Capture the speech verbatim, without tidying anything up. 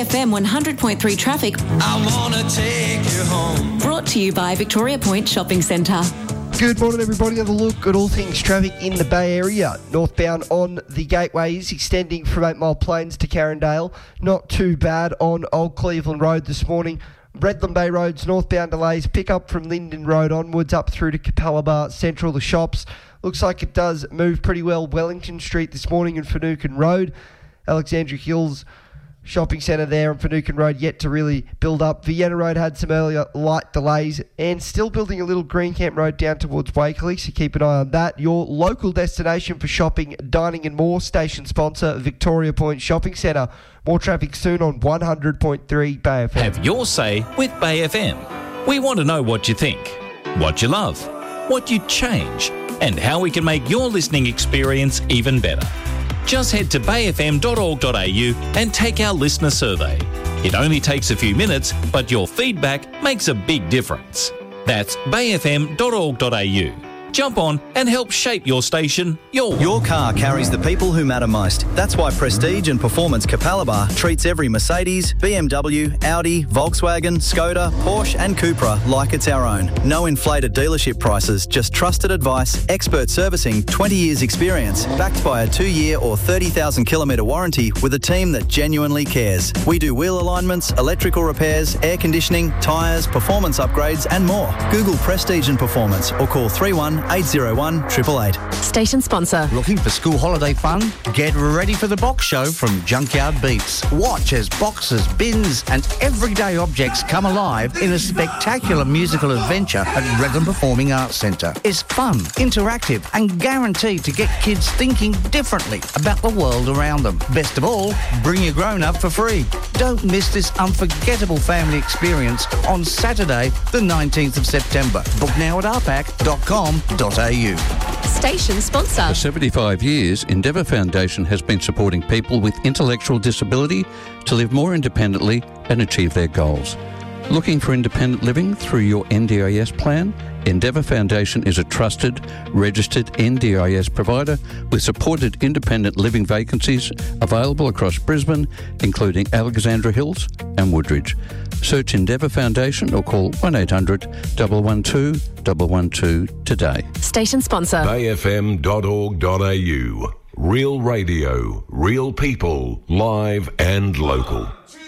F M one hundred point three traffic. I wanna take you home. Brought to you by Victoria Point Shopping Centre. Good morning, everybody. Have a look at all things traffic in the Bay Area. Northbound on the gateways, extending from eight Mile Plains to Carindale. Not too bad on Old Cleveland Road this morning. Redland Bay Roads, northbound delays. Pick up from Linden Road onwards up through to Capalaba Central, the shops. Looks like it does move pretty well. Wellington Street this morning and Finucane Road. Alexandria Hills Shopping Centre there on Finucane Road yet to really build up. Vienna Road had some earlier light delays and still building a little Greencamp Road down towards Wakeley, so keep an eye on that. Your local destination for shopping, dining and more. Station sponsor, Victoria Point Shopping Centre. More traffic soon on one hundred point three Bay F M. Have your say with Bay F M. We want to know what you think, what you love, what you'd change, and how we can make your listening experience even better. Just head to bay f m dot org dot a u and take our listener survey. It only takes a few minutes, but your feedback makes a big difference. That's bay f m dot org dot a u. Jump on and help shape your station your way. Your car carries the people who matter most. That's why Prestige and Performance Capalaba treats every Mercedes, B M W, Audi, Volkswagen, Skoda, Porsche and Cupra like it's our own. No inflated dealership prices, just trusted advice, expert servicing, twenty years experience, backed by a two-year or thirty thousand kilometre warranty with a team that genuinely cares. We do wheel alignments, electrical repairs, air conditioning, tyres, performance upgrades and more. Google Prestige and Performance or call three one eight zero one eight eight eight. Station sponsor. Looking for school holiday fun? Get ready for the Box Show from Junkyard Beats. Watch as boxes, bins and everyday objects come alive in a spectacular musical adventure at Redland Performing Arts Centre. It's fun, interactive and guaranteed to get kids thinking differently about the world around them. Best of all, bring your grown-up for free. Don't miss this unforgettable family experience on Saturday the nineteenth of September. Book now at r pac dot com dot a u. Station sponsor. For seventy-five years, Endeavour Foundation has been supporting people with intellectual disability to live more independently and achieve their goals. Looking for independent living through your N D I S plan? Endeavour Foundation is a trusted, registered N D I S provider with supported independent living vacancies available across Brisbane, including Alexandra Hills and Woodridge. Search Endeavour Foundation or call one eight hundred, one one two, one one two today. Station sponsor. bay f m dot org dot a u. Real radio, real people, live and local.